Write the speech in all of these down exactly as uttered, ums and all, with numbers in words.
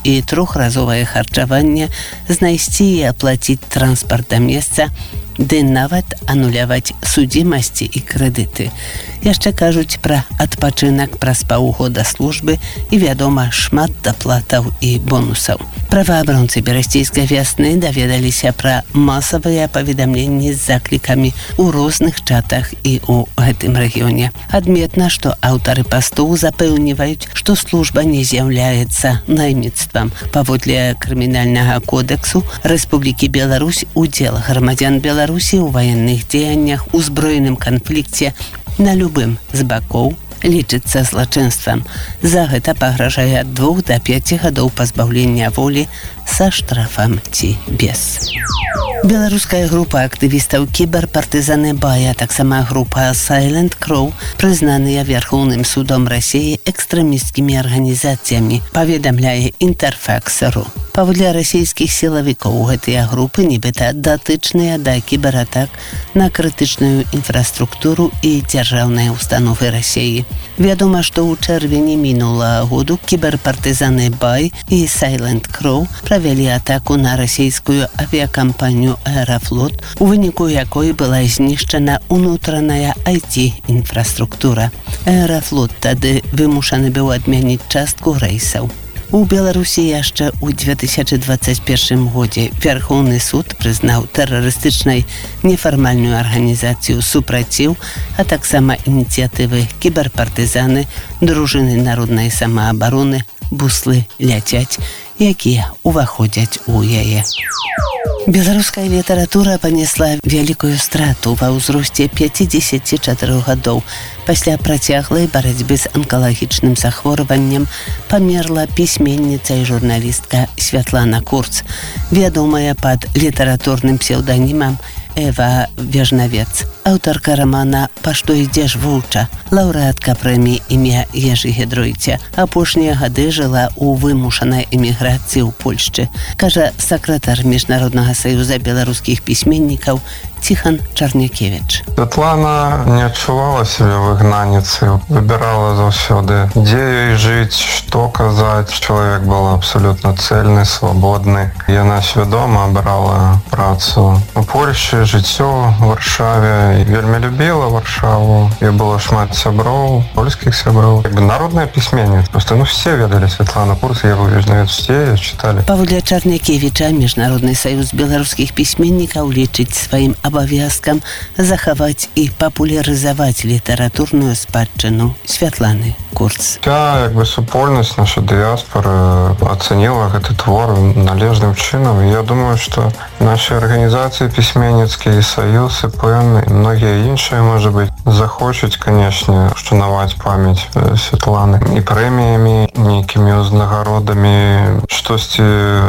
і трохразовае харчаванне, знайсці і аплаціць транспарт да месца, ды нават ануляваць судзімасці і крэдыты. Яшчэ кажуць пра адпачынак праз паўгода службы і, вядома, шмат даплатаў і бонусаў. Праваабаронцы берасцейскай вясны даведаліся пра масавыя паведамленні з заклікамі ў розных чатах і ў гэтым рэгіёне. Адметна, што аўтары пастоў запэўніваюць, што служба не з'яўляецца найміцтвам. Паводле крымінальнага кодексу Рэспублікі Беларусь удзел грамадзян Беларусі ў ваенных дзеяннях у збройным канфлікце на любым з бакоў лічыцца злачынствам. За гэта пагражае ад двух да пяці гадоў пазбаўлення волі са штрафам ці без. Беларуская група актывістаў кіберпартызаны Бая, таксама група Silent Crow, прызнаныя Верхоўным судом Расіі экстрэмісцкімі арганізацыямі, паведамляе Інтэрфакс.ру. Паводле расійскіх сілавікоў гэтыя групы нібыта датычныя да кібератак на крытычную інфраструктуру і дзяржаўныя установы Расіі. Вядома, што ў чэрвені мінулага году кіберпартызаны Бай і Silent Crow правялі атаку на расійскую авіякампанію «Аэрафлот», у выніку якой была знішчана ўнутраная ай ти-інфраструктура. «Аэрафлот» тады вымушаны быў адмяніць частку рэйсаў. У Беларусі яшчэ ў две тысячы дваццаць першым годзе Верхоўны суд прызнаў тэрарыстычнай нефармальную арганізацыю «Супраціў», а таксама ініцыятывы кіберпартызаны, дружыны народнай самаабароны «Буслы ляцяць», якія ўваходзяць у яе. Беларуская літаратура панесла вялікую страту ва ўзросце пяцідзесяці чатырох гадоў. Пасля працяглай барацьбы з анкалагічным захворваннем памерла пісьменніца і журналістка Святлана Курц, вядомая пад літаратурным псеўданімам Эва Вежнавец, аўтарка рамана «Па што ідзеш, воўча», лаўрэатка прэміі імя Ежы Гедройця. Апошнія гады жыла ў вымушанай эміграцыі ў Польшчы, кажа сакратар Міжнароднага саюза беларускіх пісьменнікаў Ціхан Чарнякевіч. Святлана не адчувала сябе выгнаніцай, выбірала заўсёды, дзе ёй жыць, што казаць. Чалавек быў абсалютна цэльны, свабодны. Яна свядома абрала працу у Польшчы, жыццё ў Варшаве. Вельмі любіла Варшаву. І было шмат сяброў, польскіх сяброў. Як бы народная пісьменніца. Просто ну все ведалі Святлану Курц, Еву Вежнавец, все чыталі. Паводле Чарнякевіча Міжнародны саюз беларускіх пісьменнікаў лічыць сваім абавязкам захаваць і папулярызаваць літаратурную спадчыну Святланы Курц. Вся як бы супольнасць, наша дыяспора ацаніла гэты твор належным чынам. Я думаю, што нашы арганізацыі пісьменніцкія, саюз, і пэўны, і многія іншыя, можа быць, захочуць, канешне, ушанаваць памяць Святланы і прэміямі, нейкімі ўзнагародамі, штосьці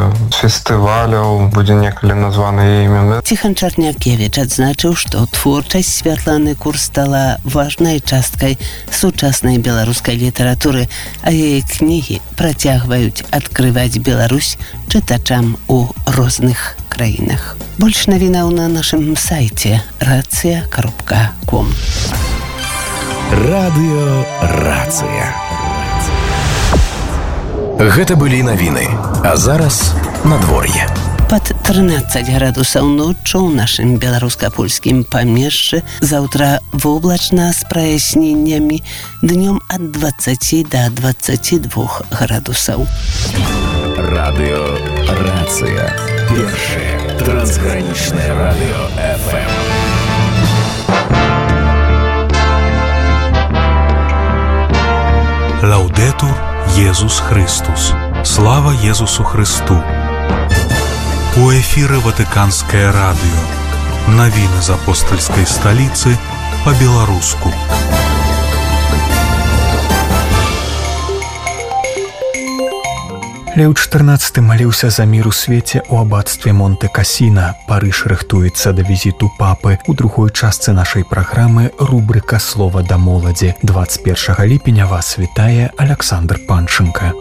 фестываляў будзе некалі названы імя. Ціхан Чарнякевіч адзначыў, што творчасць Святланы Курц стала важнай часткай сучаснай беларускай літаратуры, а яе кнігі працягваюць адкрываць Беларусь чытачам у розных краінах. Больш навінаў на нашым сайце рацыя кропка ком. Радыё Рацыя. Гэта былі навіны, а зараз надвор'е. Пад трынаццаць градусаў ноччу ў нашым беларуска-польскім памежжы, заўтра воблачна з праясненнямі, днём ад дваццаці да дваццаці двух градусаў. Радыё Рацыя. Першае трансгранічнае радыё эф эм. Лаўдэтур Езус Христус. Слава Езусу Христу. У эфіры Ватыканскае радыё. Навіны з апостальскай сталіцы па-беларуску. Леў чатырнаццаты маліўся за мір у свеце ў абацтве Монте-Касіна. Парыж рыхтуецца да візіту папы. У другой частцы нашай праграмы рубрыка «Слова да моладзі». дваццаць першага ліпеня вас вітае Аляксандр Панчынка.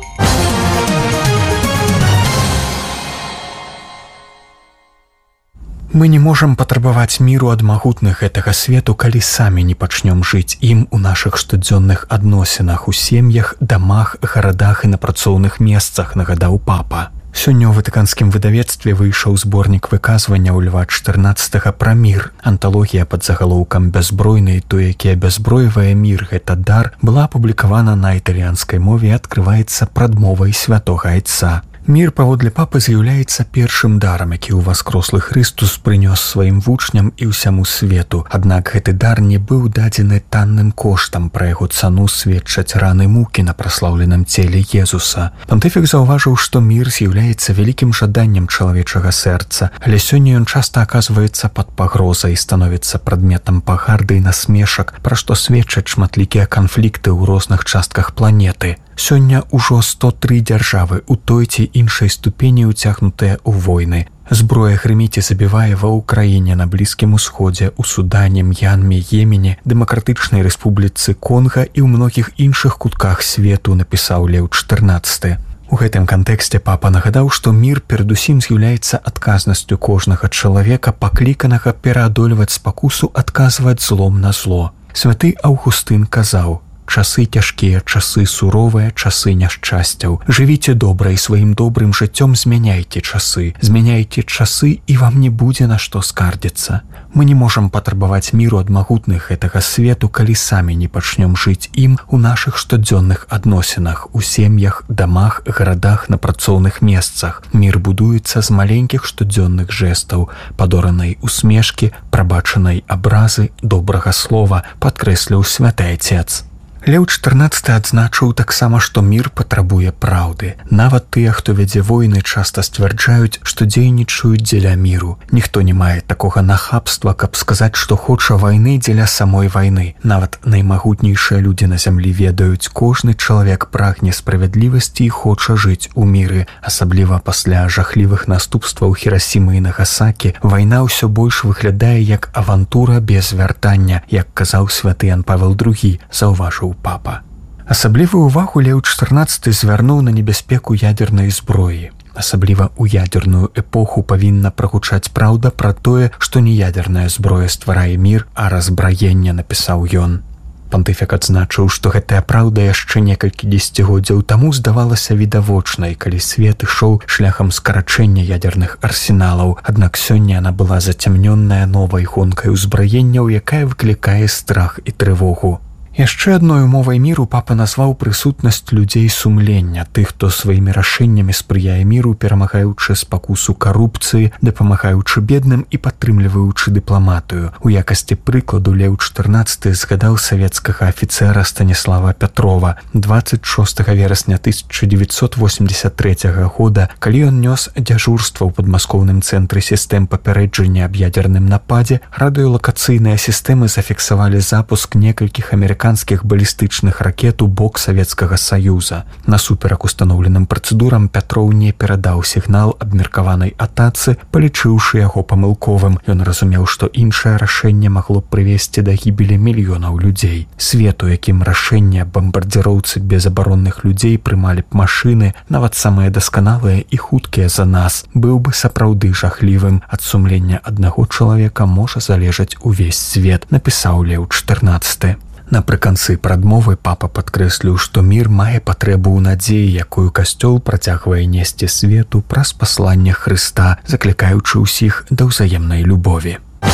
Мы не можам патрабаваць міру ад магутных гэтага свету, калі самі не пачнём жыць ім у нашых штодзённых адносінах, у сем'ях, дамах, гарадах і на працоўных месцах, нагадаў папа. Сёння ў ватыканскім выдавецтве выйшаў зборнік выказванняў Льва чатырнаццатага пра мір. Анталогія пад загалоўкам «Бяззбройны, той, які абяззброівае мір, гэта дар» была апублікавана на італьянскай мове і адкрываецца прадмовай святога Айца. Мір, паводле папы, з'яўляецца першым дарам, які ўваскрослы Хрыстус прынёс сваім вучням і ўсяму свету. Аднак гэты дар не быў дадзены танным коштам, пра яго цану сведчаць раны мукі на праслаўленым целе Езуса. Пантыфік заўважыў, што мір з'яўляецца вялікім жаданнем чалавечага сэрца, але сёння ён часта аказваецца пад пагрозай і становіцца прадметам пагарды і насмешак, пра што сведчаць шматлікія канфлікты ў розных частках планеты. Сёння ўжо сто тры дзяржавы у той ці іншай ступені ўцягнутыя ў войны. Зброя грыміць і забівае ва ўкраіне, на Блізкім Усходзе, у Судане, М'янме, Йемене, Дэмакратычнай Рэспубліцы Конга і ў многіх іншых кутках свету, напісаў Леў чатырнаццаты. У гэтым кантэксце папа нагадаў, што мір перадусім з'яўляецца адказнасцю кожнага чалавека, пакліканага пераадольваць спакусу, адказваць злом на зло. Святы Аўгустын казаў: часы цяжкія, часы суровыя, часы няшчасцяў. Жывіце добра і сваім добрым жыццём змяняйце часы. Змяняйце часы, і вам не будзе на што скардзіцца. Мы не можам патрабаваць міру ад магутных гэтага свету, калі самі не пачнём жыць ім у нашых штодзённых адносінах, у сем'ях, дамах, гарадах, на працоўных месцах. Мір будуецца з маленькіх штодзённых жэстаў, падоранай усмешкі, прабачанай абразы, добрага слова, падкрэсліў святы Айцец. Леў чатырнаццаты адзначыў таксама, што мір патрабуе праўды. Нават тыя, хто вядзе войны, часта сцвярджаюць, што дзейнічаюць дзеля міру. Ніхто не мае такога нахабства, каб сказаць, што хоча вайны дзеля самой вайны. Нават наймагутнейшыя людзі на зямлі ведаюць, кожны чалавек прагне справядлівасці і хоча жыць у міры. Асабліва пасля жахлівых наступстваў Хірасімы і Нагасакі вайна ўсё больш выглядае як авантура без вяртання, як казаў святы Ян Павел другі, заўважыў папа. Асаблівую ўвагу Леў чатырнаццаты звярнуў на небяспеку ядзернай зброі. Асабліва ў ядзерную эпоху павінна прагучаць праўда пра тое, што не ядзерная зброя стварае мір, а разбраенне, напісаў ён. Пантыфік адзначыў, што гэтая праўда яшчэ некалькі дзесяцігоддзяў таму здавалася відавочнай, калі свет ішоў шляхам скарачэння ядзерных арсеналаў, аднак сёння яна была зацямнёная новай гонкай узбраенняў, якая выклікае страх і трывогу. Яшчэ адной умовай міру папа назваў прысутнасць людзей сумлення, тых, хто сваімі рашэннямі спрыяе міру, перамагаючы спакусу карупцыі, дапамагаючы бедным і падтрымліваючы дыпламатыю. У якасці прыкладу Леў чатырнаццаты згадаў савецкага афіцэра Станіслава Пятрова. дваццаць шостага верасня тысяча дзевяцьсот восемьдесят трэцяга года, калі ён нёс дзяжурства ў падмаскоўным цэнтры сістэм папярэджання аб ядзерным нападзе, радыёлакацыйныя сістэмы зафіксавалі запуск некалькіх амерыканскіх амерыканскіх балістычных ракет у бок Савецкага Саюза. Насуперак устаноўленым працэдурам Пятроў не перадаў сігнал абмеркаванай атацы, палічыўшы яго памылковым. Ён разумеў, што іншае рашэнне магло б прывесці да гібелі мільёнаў людзей. Свет, у якім рашэнне бамбардзіроўцы без абаронных людзей прымалі б машыны, нават самыя дасканалыя і хуткія за нас, быў бы сапраўды жахлівым. Ад сумлення аднаго чалавека можа залежаць увесь свет, напісаў Леў чатырнаццаты. Напрыканцы прадмовы папа падкрэсліў, што мір мае патрэбу ў надзеі, якую касцёл працягвае несці свету праз пасланне Хрыста, заклікаючы ўсіх да ўзаемнай любові.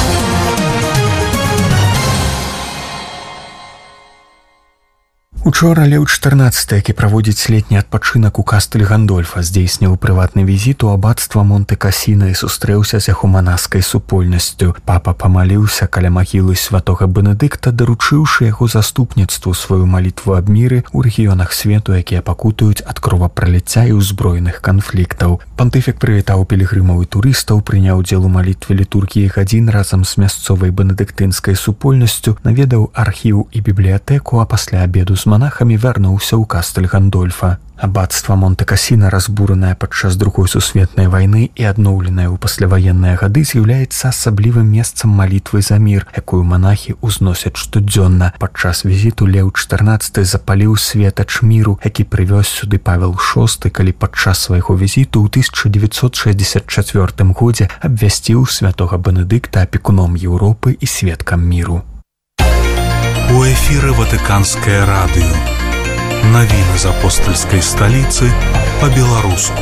Учора Леў чатырнаццаты, які праводзіць летні адпачынак у кастэль Гандольфа, здзейсніў прыватны візіт у аббацтва Монте-Касіна і сустрэўся з яго манаскай супольнасцю. Папа памаліўся каля магілы святога Бенедыкта, даручыўшы яго заступніцтву сваю малітву аб міры ў рэгіёнах свету, якія пакутуюць ад кровапраліцця і ўзброеных канфліктаў. Пантыфік прывітаў пілігрымаў і турыстаў, прыняў удзел у малітве літургіі гадзін разам з мясцовай бенедыктынскай супольнасцю, наведаў архіў і бібліятэку, а пасля абеду з монахамі вярнуўся ў кастэль Гандольфа. Аббацтва Монте-Касіна, разбуранае падчас другой сусветнай вайны і адноўленае ў пасляваенныя гады, з'яўляецца асаблівым месцам малітвы за мір, якую монахі ўзносяць штодзённа. Падчас візіту Леў чатырнаццаты запаліў светач міру, які прывёз сюды Павел шосты, калі падчас свайго візіту ў тысяча дзевяцьсот шэсцьдзесят чацвёртым годзе абвясціў святога Бенедыкта апекуном Еўропы і сведкам міру. У эфіры Ватыканскае радыё. Навіны з апостальскай сталіцы па-беларуску.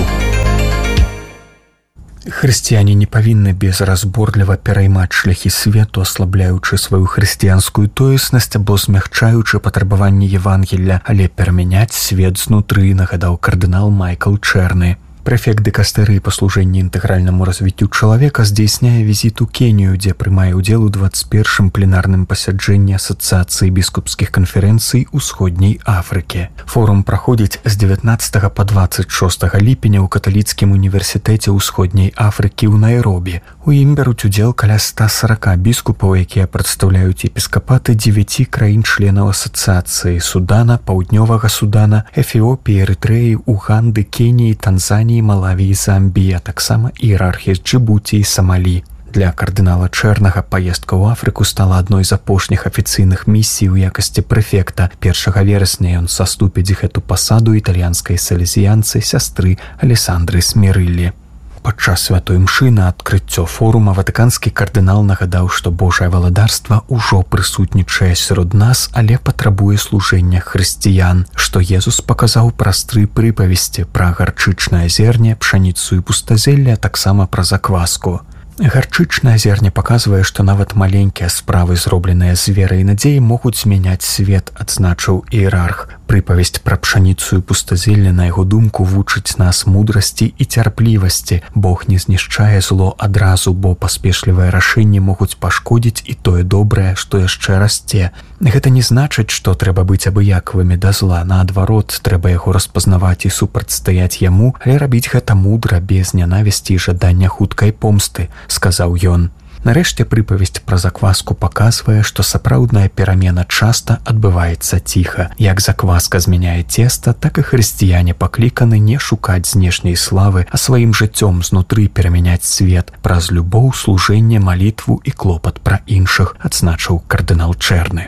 Хрысціяне не павінны безразборліва пераймаць шляхі свету, аслабляючы сваю хрысціянскую тоеснасць або змягчаючы патрабаванні Евангелля, але перамяняць свет знутры, нагадаў кардынал Майкл Чэрны. Прэфект дыкастэрыі па служэнні інтэгральнаму развіццю чалавека здзяйсняе візіт у Кенію, дзе прымае ўдзел у дваццаць першым пленарным пасяджэнні Асацыяцыі біскупскіх канферэнцый Усходняй Афрыкі. Форум праходзіць з дзевятнаццатага па дваццаць шостага ліпеня ў каталіцкім універсітэце Усходняй Афрыкі ў Найробі. У ім бяруць удзел каля ста сорока біскупаў, якія прадстаўляюць епіскапаты дзевяці краін-членаў асацыяцыі: Судана, Паўднёвага Судана, Эфіопіі, Эрытрэі, Уганды, Кеніі, Танзаніі, Малаві і Замбіі, а таксама іерархі з Джыбуці і Самалі. Для кардынала Чэрнага паездка ў Афрыку стала адной з апошніх афіцыйных місій у якасці прэфекта. першага верасня ён саступіць гэту пасаду італьянскай салезіянцы сястры Алесандры Смірыллі. Падчас святой мшы на адкрыццё форума ватыканскі кардынал нагадаў, што Божае валадарства ўжо прысутнічае сярод нас, але патрабуе служэння хрысціян, што Езус паказаў праз тры прыпавесці пра гарчычнае зерне, пшаніцу і пустазелле, а таксама пра закваску. Гарчычнае зерне паказвае, што нават маленькія справы, зробленыя з верай і надзеяй, могуць змяняць свет, адзначыў іерарх. Прыпавесць пра пшаніцу і пустазелле, на яго думку, вучыць нас мудрасці і цярплівасці. Бог не знішчае зло адразу, бо паспешлівыя рашэнні могуць пашкодзіць і тое добрае, што яшчэ расце. Гэта не значыць, што трэба быць абыякавымі да зла. Наадварот, трэба яго распазнаваць і супрацьстаяць яму, але рабіць гэта мудра, без нянавісці і жадання хуткай помсты, сказаў ён. Нарэшце прыпавесць пра закваску паказвае, што сапраўдная перамена часта адбываецца ціха. Як закваска змяняе цеста, так і хрысціяне пакліканы не шукаць знешняй славы, а сваім жыццём знутры перамяняць свет праз любоў, служэнне, малітву і клопат пра іншых, адзначыў кардынал Чэрны.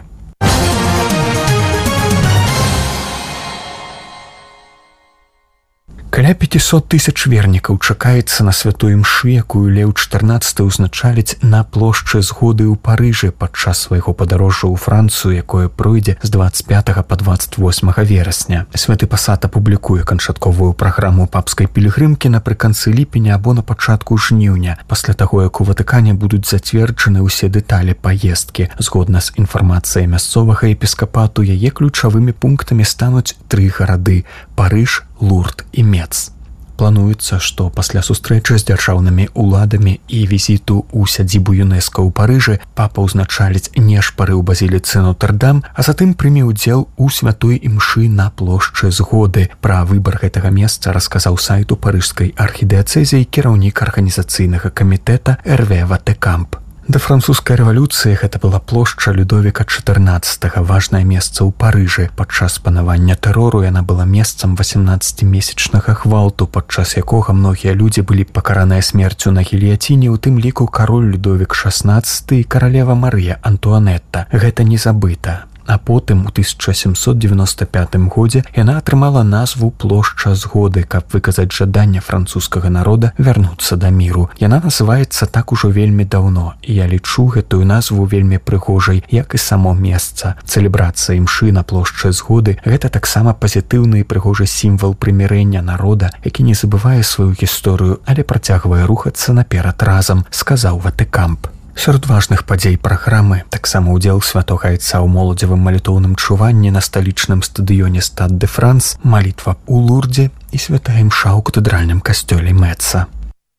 Каля пяцісот тысяч вернікаў чакаецца на святой мшы, якую Леў чатырнаццаты ўзначаліць на плошчы Згоды ў Парыжы падчас свайго падарожжа ў Францыю, якое пройдзе з дваццаць пятага па дваццаць восьмага верасня. Святы пасад апублікуе канчатковую праграму папскай пілігрымкі напрыканцы ліпеня або на пачатку жніўня, пасля таго, як у Ватыкане будуць зацверджаны ўсе дэталі паездкі. Згодна з інфармацыяй мясцовага епіскапату, яе ключавымі пунктамі стануць тры гарады: Парыж, Лурд і Мец. Плануецца, што пасля сустрэчы з дзяржаўнымі ўладамі і візіту ў сядзібу ЮНЕСКО ў Парыжы папа ўзначаліць нешпары ў базіліцы Нотр-Дам, а затым прыме ўдзел у святой імшы на плошчы Згоды. Пра выбар гэтага месца расказаў сайту парыжскай архідыяцэзіі кіраўнік арганізацыйнага камітэта Эрве Ватекамп. Да французскай рэвалюцыі гэта была плошча Людовіка чатырнаццатага, важнае месца ў Парыжы. Падчас панавання тэрору яна была месцам васемнаццацімесячнага гвалту, падчас якога многія людзі былі пакараныя смерцю на гільятіне, у тым ліку кароль Людовік шаснаццаты і каралева Марыя Антуанетта. Гэта не забыта. А потым у тысяча сямсот дзевяноста пятым годзе яна атрымала назву плошча Згоды, каб выказаць жаданне французскага народа вярнуцца да міру. Яна называецца так ужо вельмі даўно, і я лічу гэтую назву вельмі прыгожай, як і само месца. Цэлебрацыя імшы на плошчы Згоды – гэта таксама пазітыўны і прыгожы сімвал прымірэння народа, які не забывае сваю гісторыю, але працягвае рухацца наперад разам, сказаў Ватекамп. Сярод важных падзей праграмы таксама ўдзел святога айца ў моладзевым малітоўным чуванні на сталічным стадыёне Стад де Франс, малітва ў Лурдзе і святая імша ў катэдральным касцёле Мэца.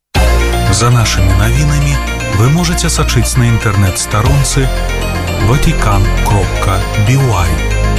За нашымі навінамі вы можаце сачыць на інтэрнэт-старонцы ватикан кропка би уай.